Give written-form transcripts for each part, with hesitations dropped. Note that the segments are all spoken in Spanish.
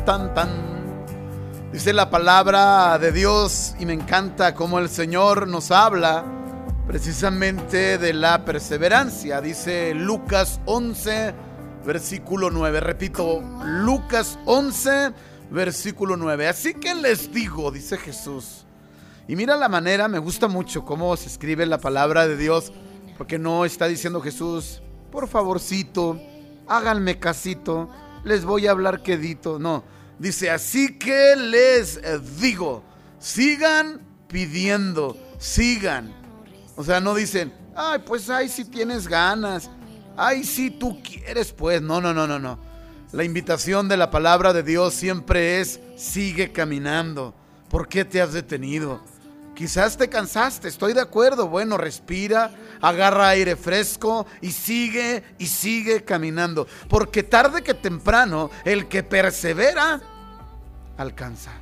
Tan, tan. Dice la palabra de Dios, y me encanta cómo el Señor nos habla precisamente de la perseverancia. Dice Lucas 11, versículo 9. Repito, Lucas 11, versículo 9. Así que les digo, dice Jesús. Y mira la manera, me gusta mucho cómo se escribe la palabra de Dios, porque no está diciendo Jesús, por favorcito, háganme casito, les voy a hablar quedito. No, dice, así que les digo, sigan pidiendo, sigan. O sea, no dicen, ay, pues ay, si tienes ganas, ay, si tú quieres, pues. No. La invitación de la palabra de Dios siempre es, sigue caminando. ¿Por qué te has detenido? Quizás te cansaste, estoy de acuerdo. Bueno, respira, agarra aire fresco y sigue caminando. Porque tarde que temprano, el que persevera, alcanza.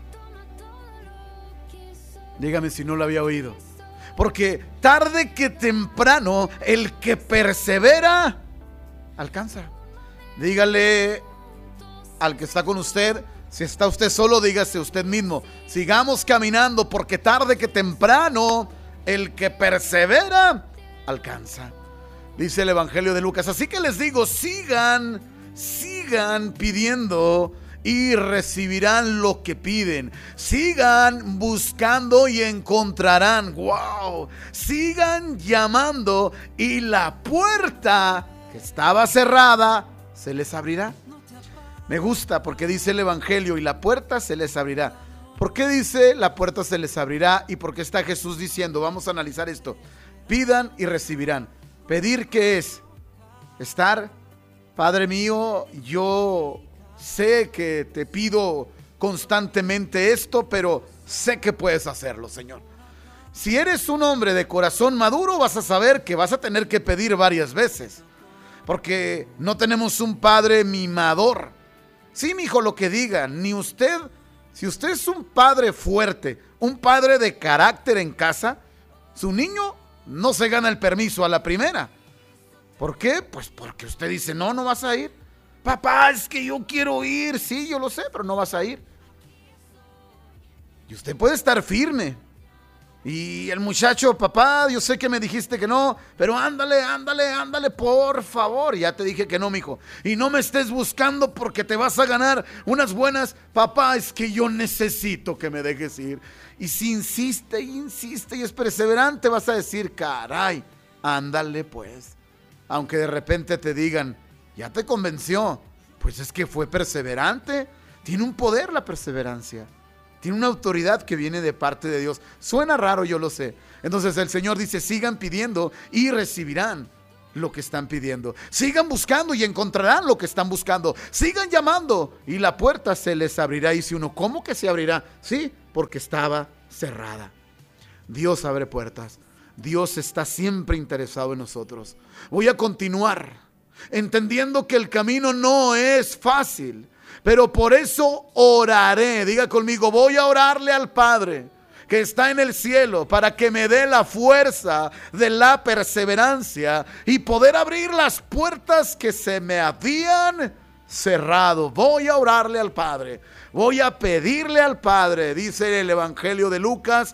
Dígame si no lo había oído. Porque tarde que temprano, el que persevera, alcanza. Dígale al que está con usted, si está usted solo, dígase usted mismo, sigamos caminando, porque tarde que temprano, el que persevera, alcanza. Dice el Evangelio de Lucas, así que les digo, sigan pidiendo y recibirán lo que piden. Sigan buscando y encontrarán. ¡Wow! Sigan llamando y la puerta que estaba cerrada se les abrirá. Me gusta porque dice el Evangelio, y la puerta se les abrirá. ¿Por qué dice la puerta se les abrirá? ¿Y por qué está Jesús diciendo? Vamos a analizar esto. Pidan y recibirán. ¿Pedir qué es? Estar, Padre mío, yo sé que te pido constantemente esto, pero sé que puedes hacerlo, Señor. Si eres un hombre de corazón maduro, vas a saber que vas a tener que pedir varias veces, porque no tenemos un padre mimador. Sí, mijo, lo que diga, ni usted, si usted es un padre fuerte, un padre de carácter en casa, su niño no se gana el permiso a la primera. ¿Por qué? Pues porque usted dice, no vas a ir. Papá, es que yo quiero ir. Sí, yo lo sé, pero no vas a ir. Y usted puede estar firme. Y el muchacho, papá, yo sé que me dijiste que no, pero ándale, por favor. Ya te dije que no, mijo. Y no me estés buscando porque te vas a ganar unas buenas. Papá, es que yo necesito que me dejes ir. Y si insiste y es perseverante, vas a decir, caray, ándale pues. Aunque de repente te digan, ya te convenció, pues es que fue perseverante. Tiene un poder la perseverancia. Tiene una autoridad que viene de parte de Dios. Suena raro, yo lo sé. Entonces el Señor dice, sigan pidiendo y recibirán lo que están pidiendo. Sigan buscando y encontrarán lo que están buscando. Sigan llamando y la puerta se les abrirá. Y dice uno, ¿cómo que se abrirá? Sí, porque estaba cerrada. Dios abre puertas. Dios está siempre interesado en nosotros. Voy a continuar entendiendo que el camino no es fácil, pero por eso oraré. Diga conmigo, voy a orarle al Padre que está en el cielo para que me dé la fuerza de la perseverancia y poder abrir las puertas que se me habían cerrado. Voy a orarle al Padre, voy a pedirle al Padre, dice el Evangelio de Lucas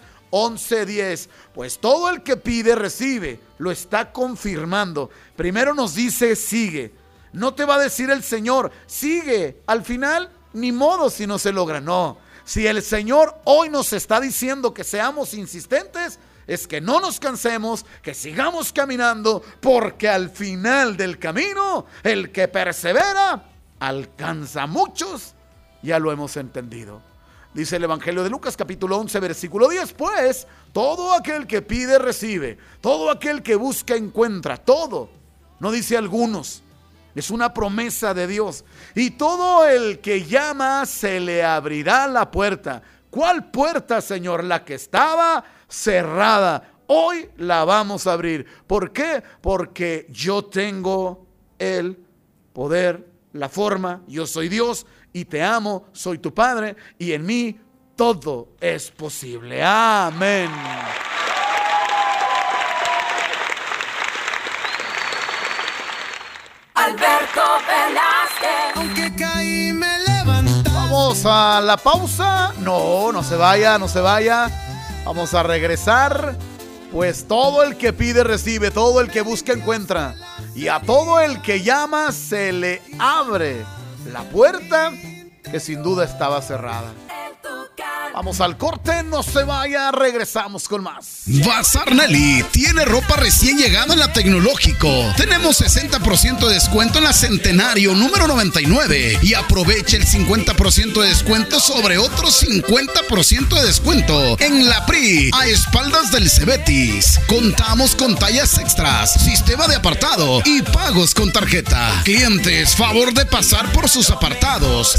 11:10, pues todo el que pide recibe, lo está confirmando. Primero nos dice sigue. No te va a decir el Señor, sigue, al final, ni modo si no se logra. No, si el Señor hoy nos está diciendo que seamos insistentes, es que no nos cansemos, que sigamos caminando, porque al final del camino, el que persevera, alcanza. Muchos ya lo hemos entendido. Dice el Evangelio de Lucas capítulo 11 versículo 10, pues todo aquel que pide recibe, todo aquel que busca encuentra, todo, no dice algunos. Es una promesa de Dios. Y todo el que llama se le abrirá la puerta. ¿Cuál puerta, Señor? La que estaba cerrada. Hoy la vamos a abrir. ¿Por qué? Porque yo tengo el poder, la forma. Yo soy Dios y te amo. Soy tu Padre y en mí todo es posible. Amén. Alberto Velázquez. Aunque caí me levanté. Vamos a la pausa. No, no se vaya, no se vaya. Vamos a regresar. Pues todo el que pide recibe, todo el que busca encuentra. Y a todo el que llama se le abre la puerta que sin duda estaba cerrada. Vamos al corte, no se vaya, regresamos con más. Bazar Nelly tiene ropa recién llegada en la Tecnológico. Tenemos 60% de descuento en la Centenario número 99 y aproveche el 50% de descuento sobre otro 50% de descuento en la PRI a espaldas del Cebetis. Contamos con tallas extras, sistema de apartado y pagos con tarjeta. Clientes, favor de pasar por sus apartados